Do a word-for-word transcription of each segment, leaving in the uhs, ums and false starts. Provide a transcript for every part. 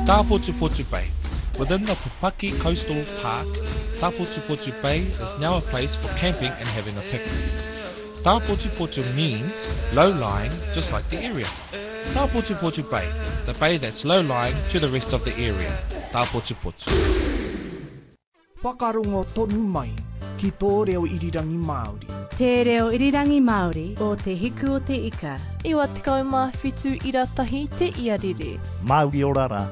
Tapotupotu Bay. Within the Pupaki Coastal Park, Tapotupotu Bay is now a place for camping and having a picnic. Tapotupotu means low-lying, just like the area. Tapotupotu Bay, the bay that's low-lying to the rest of the area. Tapotupotu. Whakarongo tonu mai ki tō reo irirangi Māori. Te reo irirangi Māori o te hiku o te ika. Iwa tekau mā whitu iratahi te iarire. Māori orara.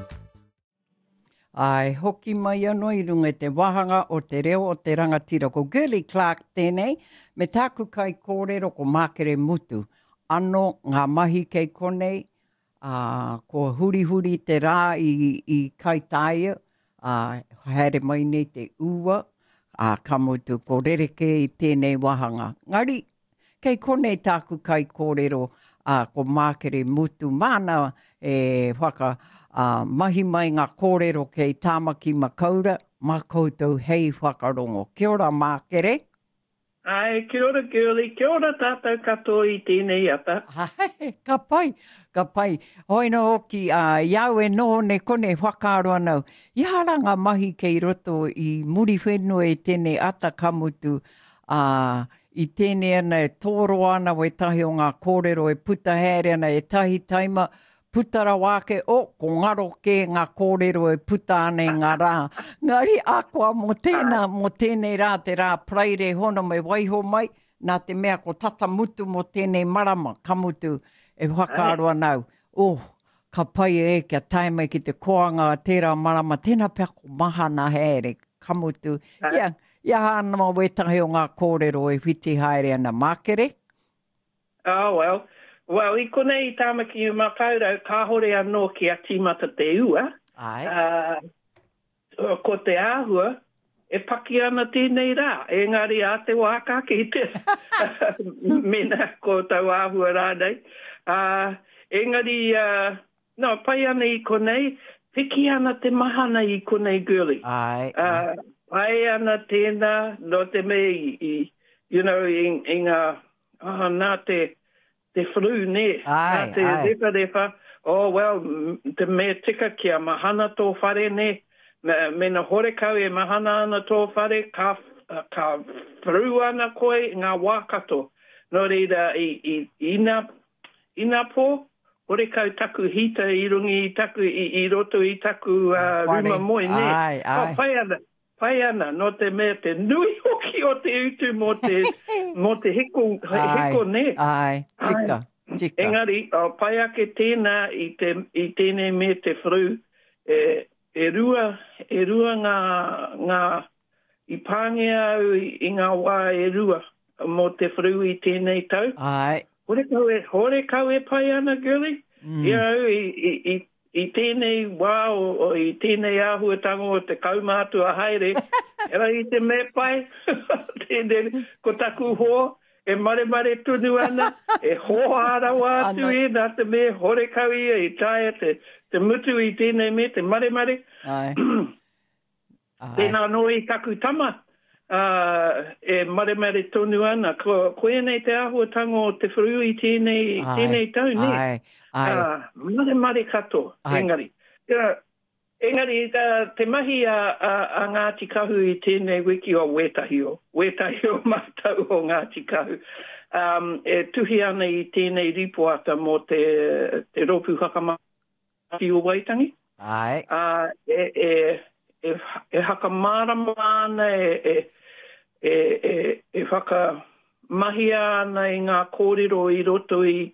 Ai, hoki mai anō i runga te wahanga o te reo o te rangatira ko Girly Clark tēnei, me tāku kai kōrero ko Mākere Mutu. Ano ngā mahi kei konei, uh, ko huri huri te rā i, i kai taia, uh, haere mai nei te ua, uh, ka mutu ko rereke i tēnei wahanga. Ngari, kei konei tāku kai kōrero uh, ko Mākere Mutu, mana e whaka uh, mahi mai ngā kōrero kei Tāmaki Makaura, mā koutou hei whakarongo. Kia ora Mākere. Ai, kia ora Girly, kia ora tātou katoa i tēnei ata. Ai, ka pai, ka pai. Hoina oki, uh, iau e no ne kone whakaaro anau. Iharanga mahi kei roto i muri whenua e tēnei ata kamutu. Uh, I tēnei ana e tōro ana o e tahi o ngā kōrero e puta here ana e tahi taima putara wāke o ko ngaro ke ngā kōrero e puta ane ngā rā. Ngari akua mo tēnā, mo tēnei rā te rā praire hono mai waiho mai, nā te mea ko tata mutu mo tēnei marama kamutu e whakaaro anau. Oh, ka pai e kia taimai ki te koanga a tērā marama, tēnā pia ko mahana here kamutu. Ia, yeah, ia hana mo wetahi o ngā kōrero e whiti haere ana Mākere. Oh, well. Well, i konei i Tāmaki Makaurau, ka hore anō ki a tīmata te ua. Ai. Uh, ko te āhua, e paki ana tēnei rā. Engari a te wāka ki te mena ko tau āhua rādei. Uh, engari, uh, no, pai ana i konei, piki ana te mahana i konei Girly. Ai. Uh, pai ana tēnā, no te me i, i you know, i, i ngā, oh, nā te... te flu ne, ai, te ai. repa repa, oh well, te mea tika ki a mahana tō whare ne, me, me na hore kau e mahana ana tō whare, ka, ka fru ana koe ngā wākato. Nō reira, i, i, ina, ina pō, hore kau taku hita i rungi i taku, i, i roto i taku uh, ruma moe ne. Ai, ai. Oh, pai ana, pai ana, no te mea te nui hoki o te utu mo te, mo te heko, heko ne. Ai, tika, tika. Engari, o pai ake tēnā i, te, i tēnei me te fru, e, e rua, e rua ngā, ngā, i pāngia au i, i ngā wā e rua mo te fru i tēnei tau. Ai. Hore kau e, hore kau e pai ana, Girly? Mm. Ia au, i, i, i I tēnei wā o, o i tēnei āhuatango o te kaumātua haere, era i te me pai, tēnei, ko taku hoa, e mare mare tunu ana, e hoa ara wā tu e, nā te me hore kau ia, i taia te, te mutu i tēnei me, te mare mare. Ai. Tēnā no i taku tama, uh, e mare mare tunu ana, ko, koe nei te āhuatango o te whuru i tēnei, tēnei tau, ne? Ai. Ai. Uh, mare mare kato, ai. Engari. Yeah, engari, uh, te mahi a, a, a Ngāti Kahu i tēnei wiki o wetahi o. Wetahi o mātau o Ngāti Kahu. Um, e tuhi ana i tēnei ripoata mo te, te ropu hakamati o Waitangi. Ai. Uh, e, e, e, e hakamārama ana, e, e, e, e, e whakamahi ana i ngā kōrero i roto i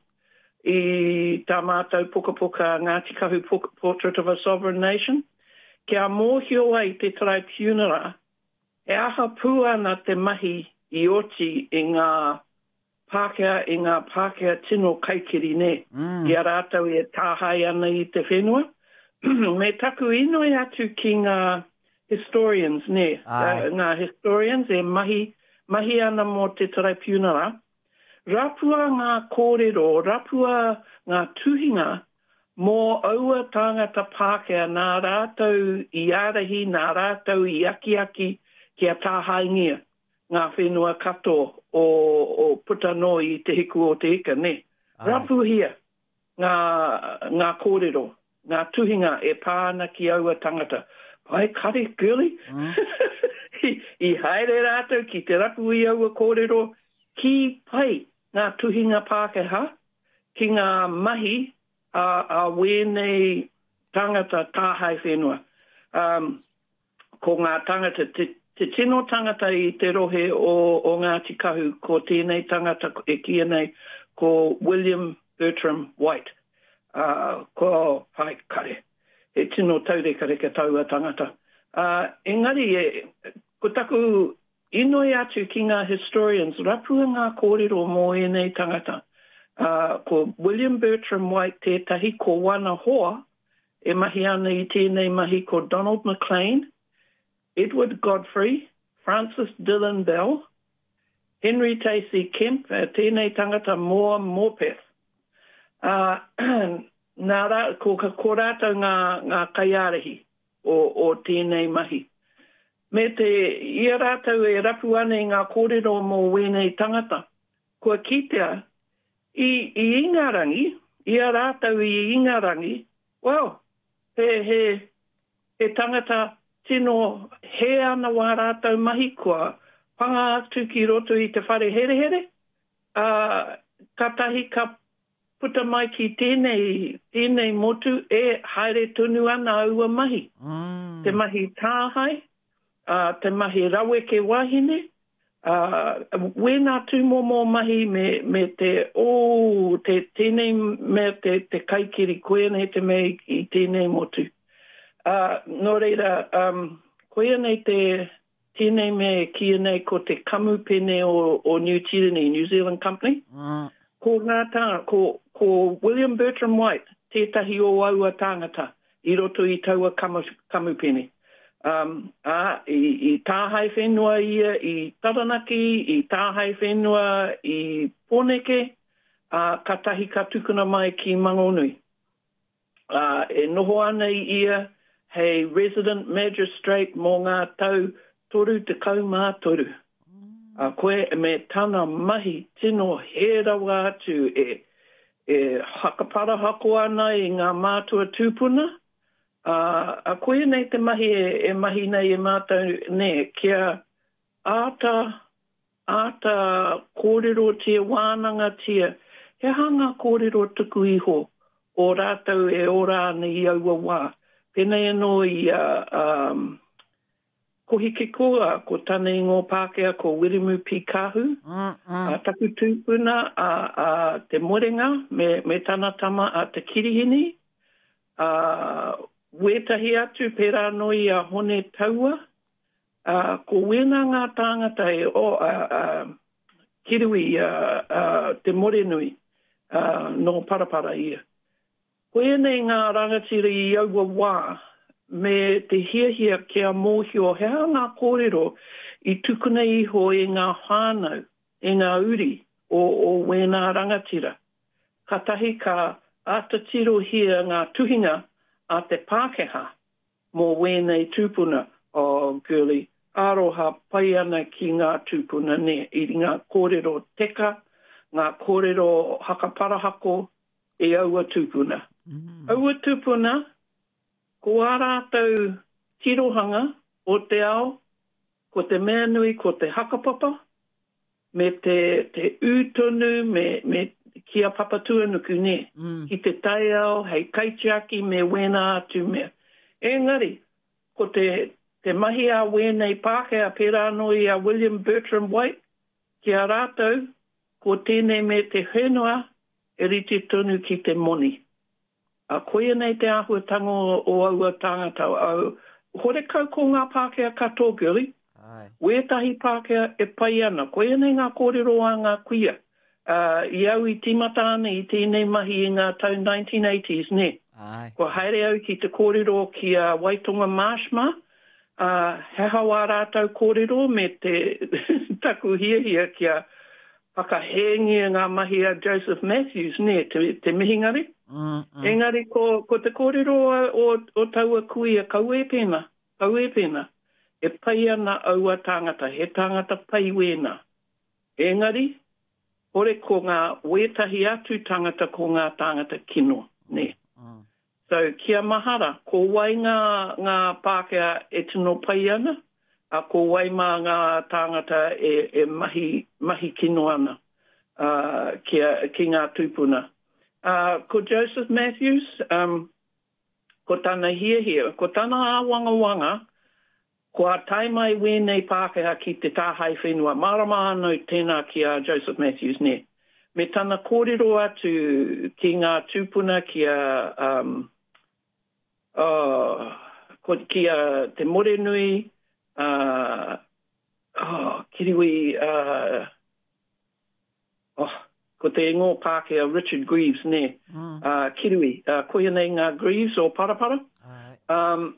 I tā mātou puka puka Ngāti Kahu Portrait of a Sovereign Nation. Kia mōhio ai te tribunera, e aha pū ana te mahi i oti i ngā Pākehā, i ngā Pākehā tino kaikiri ne. Mm. I a rātau e tāhai ana i te whenua. Me taku inoi atu ki ngā historians ne. Uh, ngā historians e mahi, mahi ana mō te tribunera. Rapua ngā kōrero, rapua ngā tuhinga mō aua tāngata Pākehā nā rātou i arahi, nā rātou i aki aki kia tāhaingia ngā whenua kato o, o putano i te hiku o te ika, ne. Rapu hia ngā, ngā kōrero, ngā tuhinga e pāna ki aua tangata. Pai kare, girly. Mm. I, I haere rātou ki te rapu i aua kōrero ki pai ngā tuhinga Pākehā ki ngā mahi a, a wēnei tangata tāhai whenua. Um, ko ngā tangata, te, te tino tangata i te rohe o, o Ngāti Kahu, ko tēnei tangata e kia nei, ko William Bertram White. Uh, ko pai kare. E tino taureka reka taua tangata. Uh, engari, e, ko taku inoi atu ki ngā historians, rapua ngā kōrero mō e nei tangata. Uh, ko William Bertram White tētahi ko wana hoa, e mahi ana i tēnei mahi ko Donald McLean, Edward Godfrey, Francis Dillon Bell, Henry Tacey Kemp, uh, tēnei tangata Moa Morpeth. Uh, nā rā, ko ka kōrātau ngā, ngā kaiarehi o, o tēnei mahi. Me te ia rātau e rapu ane ngā kōrero mō wēnei tangata. Kua kitea, i, i ingarangi, ia rātau i ingarangi, well, he, he, he tangata tino he ana wā rātau mahi kua panga atu ki roto i te whare here here. Uh, ka tahi ka puta mai ki tēnei, tēnei motu e haere tunu ana aua mahi. Mm. Te mahi tāhai, uh, te mahi rawe ke wahine, uh, wēnā tūmomo mahi me, me te, o, te tēnei me te, te kaikiri koe nei te mei i tēnei motu. Uh, nō reira, um, koe nei te tēnei me kia nei ko te kamupene o, o New Tyranny, New Zealand Company. Mm. Ko ngā tanga, ko, ko William Bertram White, tētahi o aua tangata, i roto i taua kamu, kamupene. Um, a, i, i tāhai whenua ia, i Taranaki, i tāhai whenua i Pōneke, a, ka tahi ka tukuna mai ki Mangonui. Uh, e noho ana i ia, hei resident magistrate mō ngā tau toru te kaumā toru. A koe me tana mahi tino he rawa atu e, e hakapara hako ana i ngā mātua tūpuna. Uh, a koe nei te mahi e, e mahi nei e mātou ne kia āta, āta kōrero tia, wānanga tia. He hanga kōrero tuku iho o rātou e ora ana i aua wā. Pēnei anō i uh, um, ko hike koa, ko tane ngō Pākehā, ko Wirimu Pikahu, mm, mm. a taku tūpuna, a, a te morenga, me, me tana tama a te kirihini, a wētahi atu pērā noi a hone taua, a ko wēnā ngā tāngata e o a, a, kirui a, a te morenui, a, no parapara ia. Ko enei ngā rangatira i aua wā, me te hiahia kia mōhio hea ngā kōrero i tukuna iho e ngā whānau, e ngā uri o, o wēnā rangatira. Ka tahi ka atatiro hia ngā tuhinga a te Pākehā mō wēnei tūpuna o oh, girly. Aroha pai ana ki ngā tūpuna ne i ngā kōrero teka, ngā kōrero hakaparahako e aua tūpuna. Mm. Aua tūpuna, ko ā rātou tirohanga o te ao, ko te mea nui, ko te hakapapa, me te, te ūtonu, me, me kia papatua nuku ne, mm. ki te tai ao, hei kaitiaki me wēnā atu mea. Engari, ko te, te mahi a wēnei Pākehā pērā noi a William Bertram White, ki a rātou, ko tēnei me te whenua, e riti tonu ki te moni. A koia nei te ahuatango o aua tangata au. Hore kau ko ngā Pākehā katoa, girly. Wētahi Pākehā e pai ana. Koia nei ngā kōrero a ngā kuia. Uh, I au i timata ana i tēnei mahi i ngā tau nineteen eighties, ne? Ai. Ko haere au ki te kōrero ki a Waitonga Marshma. Uh, he hawa rātau kōrero me te taku hiahia ki a whakahengia ngā mahi a Joseph Matthews, ne? Te, te mihingari. Mm, mm. Engari, ko, ko te kōrero o, o taua kuia, kaue pēna, kaue pēna, e pai ana aua tangata, he tangata pai wēna. Engari, hore ko ngā wētahi atu tangata ko ngā tangata kino, ne. Mm. So kia mahara, ko wai ngā, ngā Pākehā e tino pai ana, a ko wai mā ngā tāngata e, e mahi, mahi kino ana uh, kia, ki ngā tūpuna. Uh, ko Joseph Matthews, um, ko tāna hia hia, ko tāna a wanga wanga, ko a tai mai wēnei Pākehā ki te tāhai whenua. Marama anō tēnā ki a Joseph Matthews ne. Me tāna kōrero atu ki ngā tūpuna ki a... Um, Oh, ko kia te more nui, uh, oh, kiriwi, uh, oh, ko te ngō Pākehā Richard Greaves, ne, mm. uh, kiriwi, uh, koia nei ngā Greaves o Parapara. Right. Um,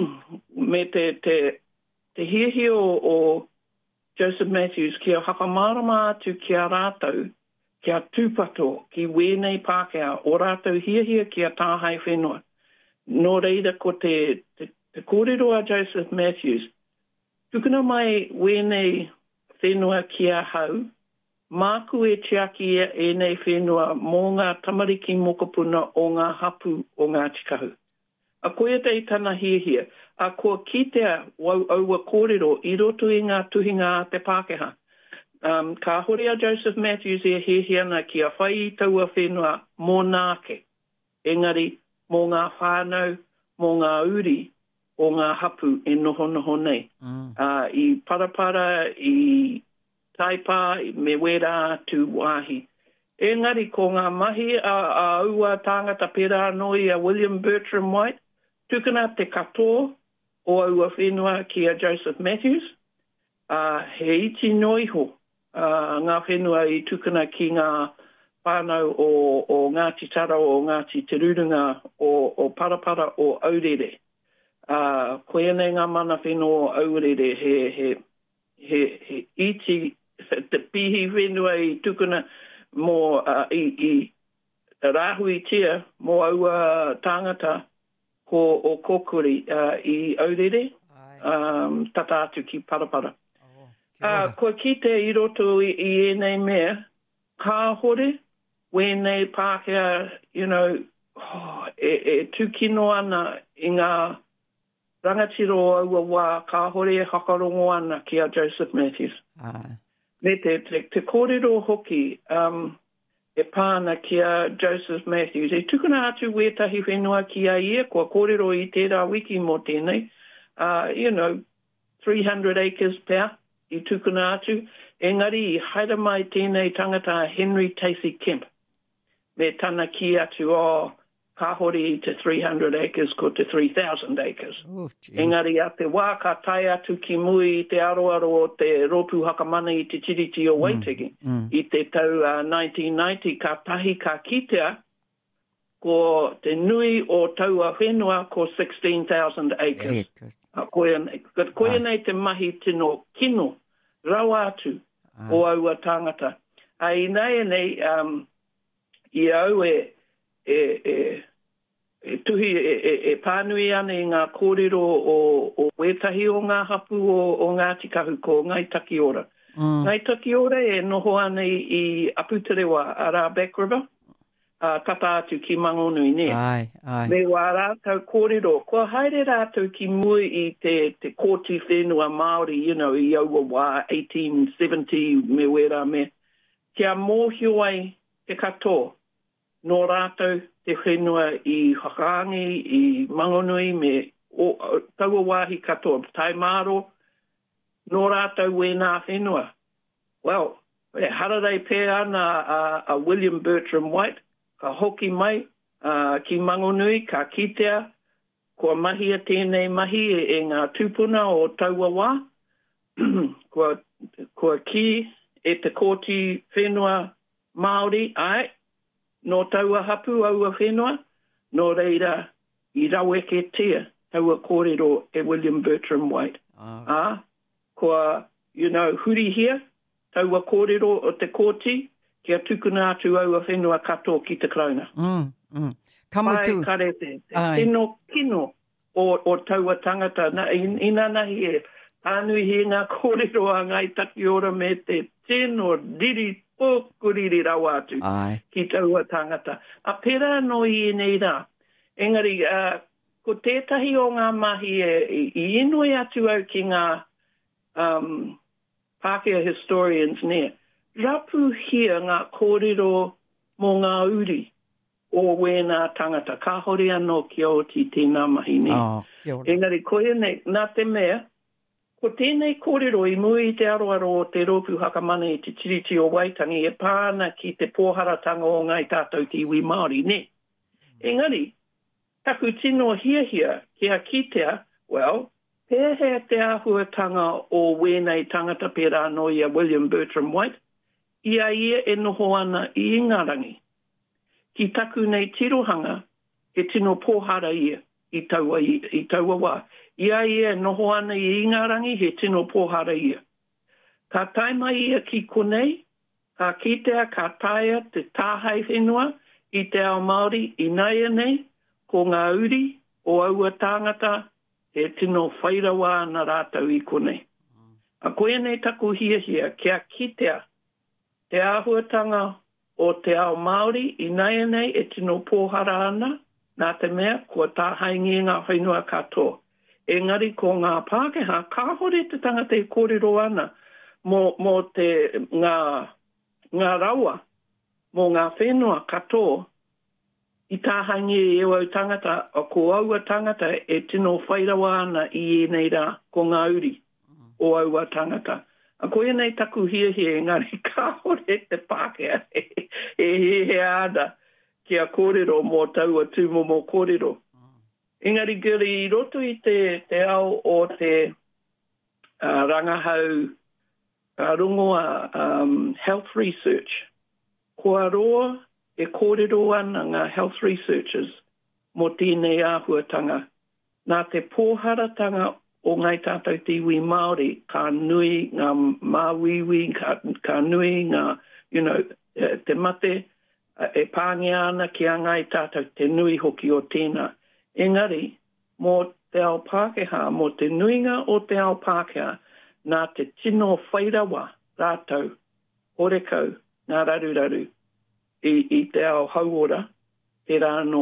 me te, te, te hiahi o, o Joseph Matthews, kia whakamarama atu kia rātou, kia tūpato, ki wēnei Pākehā, o rātou hiahia kia tāhai whenua. Nō reira ko te, te, te kōrero a Joseph Matthews, tukuna mai wēnei whenua kia hau, māku e tiaki e nei whenua mō ngā tamariki mokopuna o ngā hapu o ngā tikahu. A koia tei tana hiahia, a kua kitea wau aua kōrero i roto i ngā tuhinga a te Pākehā. Um, ka hore a Joseph Matthews e hiahiana ki a whai taua whenua mō nāke, engari, mō ngā whānau, mō ngā uri, o ngā hapu e noho noho nei. Mm. Uh, I parapara, i taipa, i me wera tu wāhi. Engari, ko ngā mahi a, a ua tāngata pera noi a William Bertram White, tukana te katoa o aua whenua ki a Joseph Matthews. Uh, he iti noiho uh, ngā whenua i tukana ki ngā whānau o, o Ngāti Tara o Ngāti Te Rurunga o, o Parapara o Aurere. Uh, koe nei ngā mana whenua o Aurere he, he, he, he iti te pihi whenua i tukuna mō uh, i, i rāhui tia mō aua tāngata ko o Kokori uh, i Aurere, um, tata atu ki Parapara. Oh, uh, ko ki te i roto i, i enei mea, ka hore, wēnei Pākehā, you know, oh, e, e tūkino ana i ngā rangatiro aua wā, ka hore e hakarongo ana ki a Joseph Matthews. Ah. Me te, te, te kōrero hoki, um, e pāna ki a Joseph Matthews. E tukuna atu wētahi whenua ki a ia, kua kōrero i tērā wiki mō tēnei. Uh, you know, three hundred acres pēr i tukuna atu. Engari i haere mai tēnei tangata Henry Tacey Kemp. Me tana ki atu o kahori te three hundred acres ko te three thousand acres. Oh, engari a te wā ka tai atu ki mui te aroaro o te ropu hakamana i te tiriti o Waitegi. Mm, mm. I te tau uh, nineteen ninety ka tahi ka kitea ko te nui o taua whenua ko sixteen thousand acres. Uh, koia, koia nei te mahi tino kino rawa atu ah. o aua tangata. Ai nei nei... Um, I au e, e, e, e tuhi e, e, e pānui ana i ngā kōrero o, o wētahi o ngā hapu o, o ngā tikahu ko Ngai Takiora. Mm. Ngai Takiora e noho ana i, i Aputerewa a rā Back River, uh, tata atu ki Mangonui ne. Ai, ai. Me wā rātau kōrero, kua haere rātau ki mui i te, te kōti whenua Māori, you know, i aua wā eighteen seventy me wera me. Kia mōhio ai te katoa. Nō rātou te whenua i Hakaangi, i Mangonui, me o, o, taua wāhi katoa, tai māro, nō rātou we nā whenua. Well, e hararei pē ana a, a William Bertram White, ka hoki mai, uh, ki Mangonui, ka kitea, kua mahia tēnei mahi e, e ngā tūpuna o taua wā, kua, kua ki e te kōti whenua Māori, ai, no taua hapu aua whenua, no reira i raweke tia, taua kōrero e William Bertram White. Oh. Ah, kua, you know, huri hia, taua kōrero o te kōti, kia tukuna atu aua whenua kato ki te krauna. Mm, mm. Kamutu. Pai kare te, te tino kino o, o taua tangata. Na, in, ina nahi e, ānui hi ngā kōrero a Ngai Takiora me te tino diri pōkuriri rawa atu Ai. Ki taua tangata. A pera no i nei rā, Engari, uh, ko tētahi o ngā mahi e, i inui atu au ki ngā um, Pākehā historians ne, rapu hia ngā kōrero mō ngā uri o wēnā tangata. Ka hori anō ki oti tēnā mahi ne. Oh, Engari, koe nei, nā te mea, ko tēnei kōrero i mui i te aroaro o te rōpū hakamane i te tiriti o Waitangi e pāna ki te pōharatanga o ngai tātou te iwi Māori ne. Engari, taku tino hia hia ki a kitea, well, pēhea te āhuatanga o wēnei tangata pērā no ia William Bertram White, ia ia e noho ana i Ingarangi. Ki taku nei tirohanga, he tino pōhara ia i taua, i, i taua wā. Ia ia e noho ana i Ingarangi, he tino pōhara ia. Ka taima ia ki konei, ka kitea, ka taia te tāhai whenua i te ao Māori i naia nei, ko ngā uri o aua tāngata, e tino whairawa na rātau i konei. A koe nei taku hia hia, kia kitea, te āhuatanga o te ao Māori i naia nei e tino pōhara ana, nā te mea kua tāhaingi ngā whainua katoa. Engari ko ngā Pākehā, ka hore te tangata e kōrero ana mō, mō te ngā, ngā rawa, mō ngā whenua katoa, i tāhangi e au tangata, o ko aua tangata e tino whairawa ana i e nei rā, ko ngā uri o aua tangata. A koe nei taku hia hia engari, ka hore te Pākehā e he he ana kia kōrero mō taua tūmo mō kōrero. Engari guri i roto i te, te ao o te uh, rangahau uh, rongoa um, health research. Kua roa e kōrero ana ngā health researchers mō tēnei āhuatanga. Nā te pōharatanga o ngai tātou te iwi Māori, ka nui ngā māwiwi, ka, ka nui ngā, you know, te mate e pāngi ana ki a ngai tātou te nui hoki o tēnā. Engari, mō te ao Pākehā, mō te nuinga o te ao Pākehā, nā te tino whairawa rātou, horekau, ngā raruraru, i, i te ao hauora, te rāno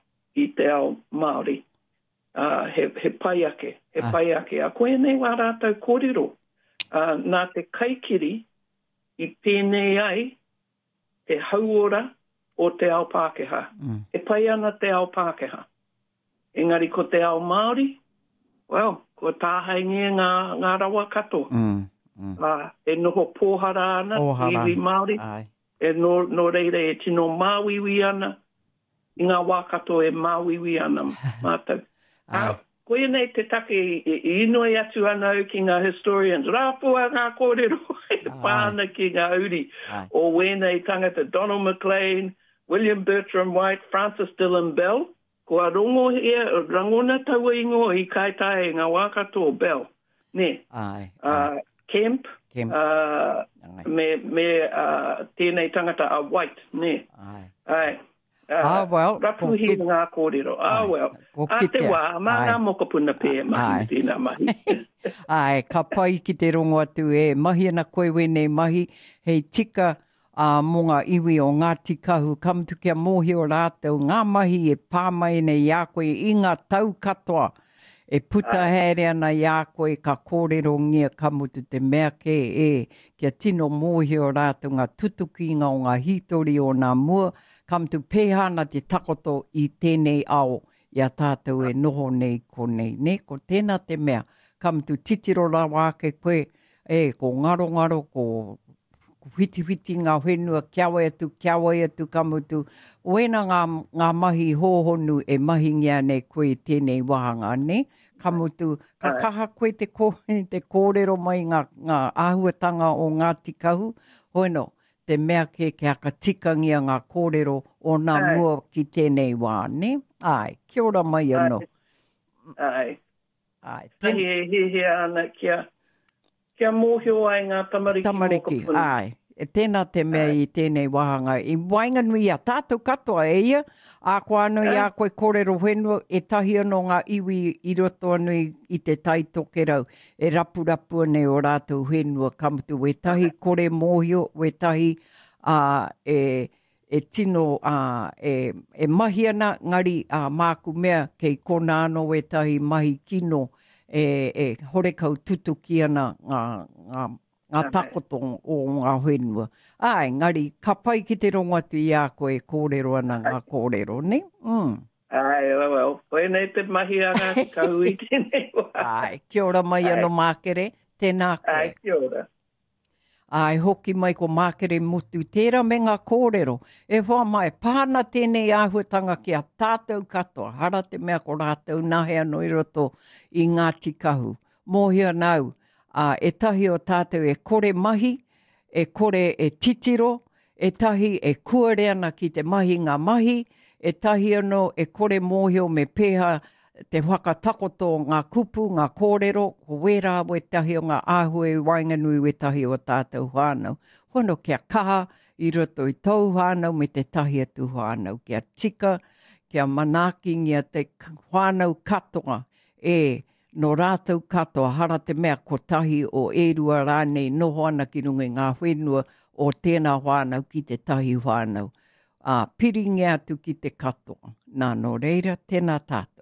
i te ao Māori. Uh, he, he paiake, he ah. paiake. A koe nei wā rātou kōrero. Uh, nā te kaikiri i pēnei ai te hauora o te ao Pākehā. Mm. E pai ana te ao Pākehā. Engari ko te ao Māori, well, ko tāhaingia ngā, ngā rawa kato. Mm. Mm. Uh, e noho pōhara ana, iwi Māori. Ai. E no, no reire e tino māwiwi ana, i ngā wākato e māwiwi ana mātou. uh, koe nei te take i, i inoi atu ana au ki ngā historians. Rāpua ngā kōrero e pāna ki ngā uri. Ai. O wēnei tangata Donald McLean, William Bertram White, Francis Dillon Bell. Kua rongo hea, rangona taua ingo i kaitai ngā wākato Bell. Ne. Ai. Uh, Kemp. Kemp. Uh, me me uh, tēnei tangata a White, ne. Ai. Ai. Uh, ah, well. Rapu hi ngā kōrero. Ah, well. A te wā, mā ngā mokopuna pē mahi tēnā mahi. Ai, ka pai ki te rongo atu e mahi ana koe wenei mahi, hei tika a uh, mō ngā iwi o Ngāti Kahu, kamtu kia mōhi o rātou, ngā mahi e pāmai nei i a koe i ngā tau katoa. E puta here ana i a koe ka kōrero ngia kamutu te mea ke e kia tino mōhi o rātou ngā tutukinga o ngā hitori o ngā mua, kamtu pēhana te takoto i tēnei ao i a tātou e noho nei konei. Ne, ko tēnā te mea, kamtu titiro rā wāke koe, e ko ngaro ngaro, ko whiti whiti ngā whenua, kiawai atu, kiawai atu kamutu. Oena ngā, ngā mahi hōhonu e mahi ngia nei koe tēnei wahanga, ne? Kamutu, ka kaha koe te, ko, te kōrero mai ngā, ngā āhuatanga o Ngāti Kahu. Hoeno, te mea ke ke aka tikangia ngā kōrero o ngā Ai. Mua ki tēnei wā, ne? Ai, kia ora mai anō. Ai. Ai. Ten... He he he ana kia... Kia mōhio ai ngā tamariki. Tamariki, ai. E tēnā te mea ai. I tēnei wahanga. I wainga nui a tātou katoa e ia. A koa anō i a koe kōrero whenua e tahi anō ngā iwi i roto anui i te taitoke rau. E rapu rapu nei o rātou whenua kamutu. We tahi kore mōhio, we tahi uh, e, e tino uh, e, e mahi ana ngari uh, māku mea kei kona ano e tahi mahi kino e, e hore kau tutuki ana ngā, ngā, ngā takoto o ngā whenua. Ai, ngari, ka pai ki te rongo atu i a koe kōrero ana ngā kōrero, ne? Mm. Ai, well, koe nei te mahi anga ki ka hui tēnei wā. Ai, kia ora mai ano mākere, tēnā koe. Ai, kia ora. Ai, hoki mai ko mākere mutu, tērā me ngā kōrero. E wha mai, pāna tēnei āhuatanga ki a tātou katoa. Hara te mea ko rātou nahe anō i roto i ngā tikahu. Mōhia nau, uh, e tahi o tātou e kore mahi, e kore e titiro, e tahi e kuare ana ki te mahi ngā mahi, e tahi anō e kore mōhio me pēha te whakatakoto ngā kupu, ngā kōrero, ko wera we tahi o ngā āhue wainganui we tahi o tātou whānau. Hono kia kaha i roto i tau whānau me te tahi atu whānau. Kia tika, kia manaki ngia te whānau katoa e no rātou katoa hara te mea ko tahi o e rua rānei noho ana ki runga ngā whenua o tēnā whānau ki te tahi whānau. Uh, piringi atu ki te katoa. Nā no reira, tēnā tātou.